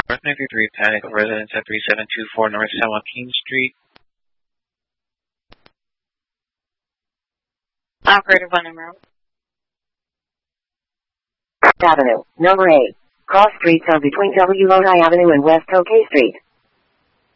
North 93, panic of residents at 3724 North San Joaquin Street. Operator 1 number. Avenue, number 8. Cross streets are between W. Lodi Avenue and West OK Street.